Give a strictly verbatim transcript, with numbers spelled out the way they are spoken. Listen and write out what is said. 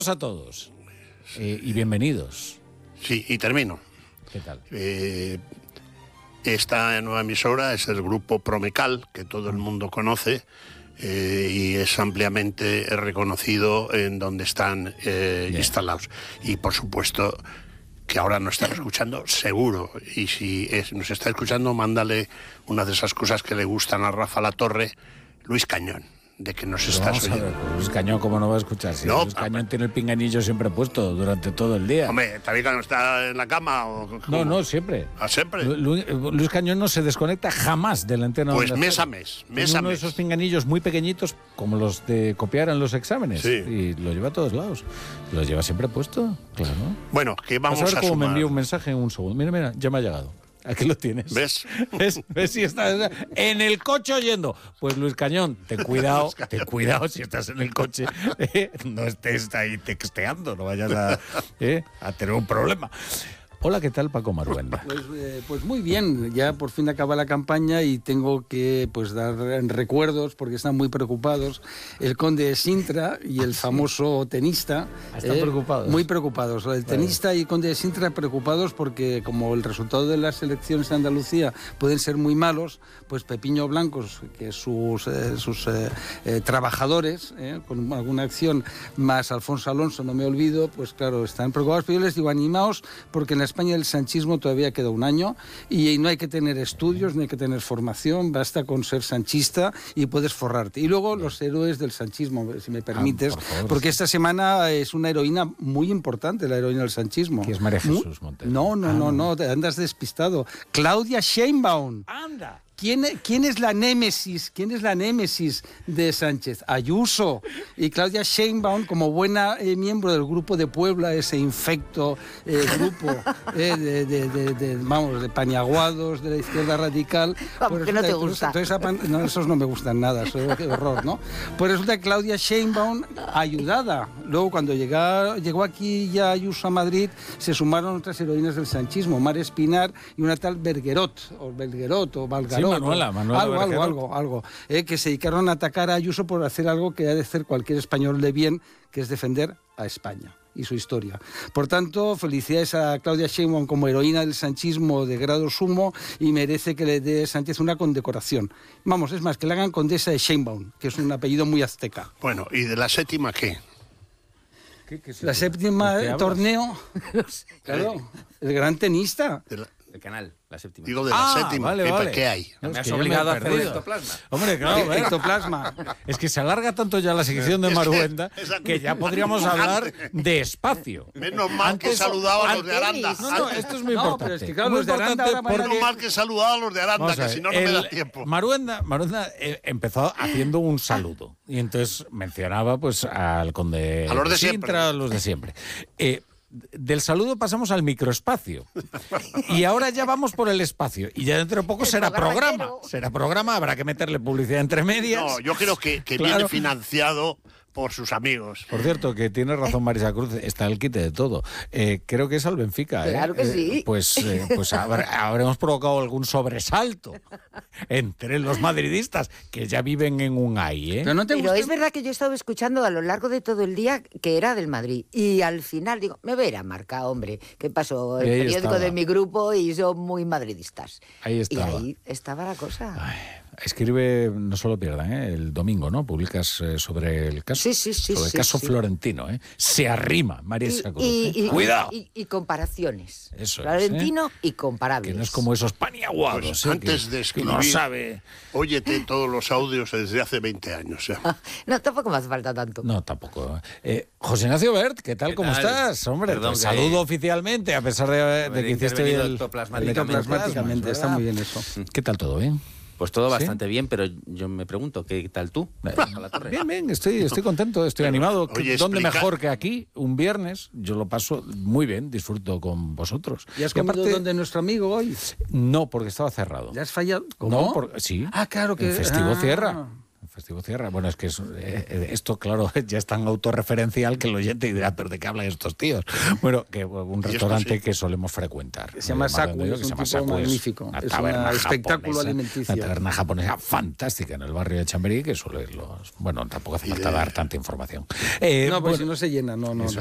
A todos eh, y bienvenidos. Sí, y termino. ¿Qué tal? Eh, esta nueva emisora es el grupo Promecal, que todo el mundo conoce, eh, y es ampliamente reconocido en donde están eh, instalados. Y por supuesto que ahora nos están escuchando, seguro. Y si es, nos está escuchando, mándale una de esas cosas que le gustan a Rafa Latorre, Luis Cañón. De que nos Pero estás oyendo. ver, Luis Cañón, ¿cómo no va a escuchar? Si No, Luis Cañón tiene el pinganillo siempre puesto durante todo el día. Hombre, ¿también cuando está en la cama? O, no, no, siempre. ¿Ah, siempre? Lu, Luis Cañón no se desconecta jamás de la antena. Pues mes a mes, mes a mes. Uno de esos pinganillos muy pequeñitos, como los de copiar en los exámenes. Sí. Y lo lleva a todos lados. Lo lleva siempre puesto, claro. Bueno, que vamos Vas a ver a cómo sumar. me envía un mensaje en un segundo. Mira, mira, ya me ha llegado. Aquí lo tienes. ¿Ves? ¿Ves? ¿Ves si estás en el coche oyendo? Pues Luis Cañón, ten cuidado, ten cuidado si estás en el coche, eh, no estés ahí texteando, no vayas a, eh, a tener un problema. Hola, ¿qué tal, Paco Maruenda? Pues, eh, pues muy bien, ya por fin acaba la campaña y tengo que pues dar recuerdos porque están muy preocupados el conde de Sintra y el famoso tenista. Están eh, preocupados. Muy preocupados. El tenista y el conde de Sintra preocupados porque como el resultado de las elecciones de Andalucía pueden ser muy malos, pues Pepiño Blancos, que sus, eh, sus eh, eh, trabajadores, eh, con alguna acción, más Alfonso Alonso, no me olvido, pues claro, están preocupados, pero yo les digo, animaos, porque en la España el sanchismo todavía queda un año y no hay que tener estudios, no hay que tener formación, basta con ser sanchista y puedes forrarte. Y luego los héroes del sanchismo, si me permites, ah, por favor, porque esta semana es una heroína muy importante, la heroína del sanchismo. ¿Qué es María Jesús Montero? No, no, ah, no, no, no, andas despistado. Claudia Sheinbaum. ¡Anda! ¿Quién, ¿Quién es la némesis? ¿Quién es la némesis de Sánchez? Ayuso. Y Claudia Sheinbaum, como buena eh, miembro del grupo de Puebla, ese infecto eh, grupo eh, de, de, de, de, vamos, de paniaguados de la izquierda radical. Pues que no te gusta. Entonces, entonces, no, esos no me gustan nada, eso es horror, ¿no? Pues resulta que Claudia Sheinbaum, ayudada. Luego, cuando llegó, llegó aquí ya Ayuso a Madrid, se sumaron otras heroínas del sanchismo, Mar Espinar y una tal Bergerot, o Belgerot, o Valgarot. Sí, Manuela, Manuela algo, algo, algo, algo, eh, que se dedicaron a atacar a Ayuso por hacer algo que ha de hacer cualquier español de bien, que es defender a España y su historia. Por tanto, felicidades a Claudia Sheinbaum como heroína del sanchismo de grado sumo y merece que le dé Sánchez una condecoración. Vamos, es más, que le hagan condesa de Sheinbaum, que es un apellido muy azteca. Bueno, ¿y de la séptima qué? ¿Qué, qué la séptima torneo, no sé, claro, el gran tenista. De la... El canal, la séptima. Digo, de la ah, séptima, vale, ¿qué, vale. ¿qué hay? No, no, me has es obligado me a hacer ectoplasma. Hombre, claro, ectoplasma. Es que se alarga tanto ya la sección de Maruenda que ya podríamos hablar de espacio. Menos mal Antes, que saludaba a los de Aranda. No, no, esto es muy no, importante. pero es que claro, muy los de Aranda importante ahora Menos mal que saludaba a los de Aranda, que si no, no el, me da tiempo. Maruenda, Maruenda eh, empezó haciendo un saludo y entonces mencionaba pues al conde a los de Sintra, siempre. a los de siempre. Eh, Del saludo pasamos al microespacio y ahora ya vamos por el espacio y ya dentro de poco el será programa programa, será programa, habrá que meterle publicidad entre medias. No, yo creo que, que Claro. viene financiado por sus amigos. Por cierto, que tiene razón Marisa Cruz, está el quite de todo. Eh, creo que es al Benfica. Claro ¿eh? que sí. Eh, pues eh, pues habrá, habremos provocado algún sobresalto entre los madridistas que ya viven en un ay, ¿eh? Pero, no te Pero gusta... es verdad que yo he estado escuchando a lo largo de todo el día que era del Madrid. Y al final digo, me verá marca, hombre. ¿Qué pasó? El Y ahí periódico estaba. de mi grupo y son muy madridistas. Ahí estaba. Y ahí estaba la cosa. Ay, escribe, no solo pierdan, ¿eh? El domingo, ¿no? Publicas eh, sobre el caso, Sí, sí, sí, sobre el sí, caso sí. florentino, ¿eh? Se arrima Marisa Cruz. Y, ¿eh? y- y- Cuidado. Y, y comparaciones. Eso es, Florentino y comparables. Que no es como esos paniaguados. Pues ¿eh? antes que, de que escribir, uno sabe. óyete todos los audios desde hace veinte años. ¿eh? No, tampoco me hace falta tanto. No, tampoco. Eh, José Ignacio Bert, ¿qué tal? ¿Qué ¿Cómo tal? estás? Hombre, Perdón, te que- saludo oficialmente, a pesar de, de Haber que hiciste hoy intervenido el, ectoplasmáticamente. el Ectoplasmáticamente, está ¿verdad? muy bien eso. ¿Qué tal todo? ¿Bien? Pues todo ¿Sí? bastante bien, pero yo me pregunto, ¿qué tal tú? A la torre. Bien, bien, estoy, estoy contento, estoy animado. Oye, ¿Dónde explica- mejor que aquí? Un viernes, yo lo paso muy bien, disfruto con vosotros. ¿Y has Y comido aparte- donde nuestro amigo hoy? No, porque estaba cerrado. ¿Ya has fallado? No, por- sí. Ah, claro que... El festivo ah. cierra. El Festivo Cierra. Bueno, es que es, eh, esto, claro, ya es tan autorreferencial que el oyente dirá, ¿pero de qué hablan estos tíos? Bueno, que un restaurante sí. que solemos frecuentar. Se llama Saku, es un tipo magnífico. Una es un espectáculo alimenticio. Una taberna japonesa fantástica en el barrio de Chamberí, que suele los... Bueno, tampoco hace falta de... dar tanta información. Eh, no, pues bueno, si no se llena, no, no.